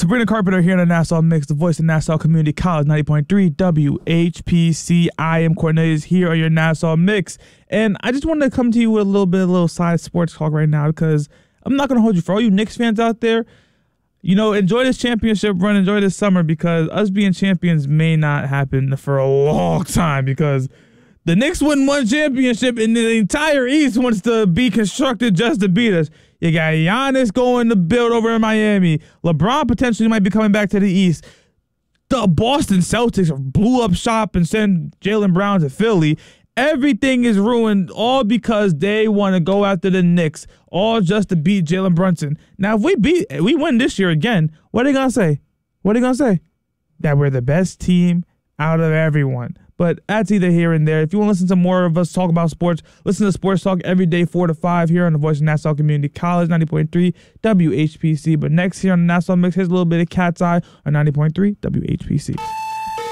Sabrina Carpenter here in the Nassau Mix, the voice of Nassau Community College, 90.3 WHPC. I am Cornelius here on your Nassau Mix. And I just wanted to come to you with a little side sports talk right now, because I'm not going to hold you. For all you Knicks fans out there, you know, enjoy this championship run, enjoy this summer, because us being champions may not happen for a long time, because the Knicks win one championship and the entire East wants to be constructed just to beat us. You got Giannis going to build over in Miami. LeBron potentially might be coming back to the East. The Boston Celtics blew up shop and sent Jaylen Brown to Philly. Everything is ruined, all because they want to go after the Knicks, all just to beat Jalen Brunson. Now, if we win this year again, what are they going to say? What are they going to say? That we're the best team out of everyone. But that's either here and there. If you want to listen to more of us talk about sports, listen to Sports Talk every day, 4 to 5, here on the voice of Nassau Community College, 90.3 WHPC. But next here on the Nassau Mix, here's a little bit of Cat's Eye on 90.3 WHPC.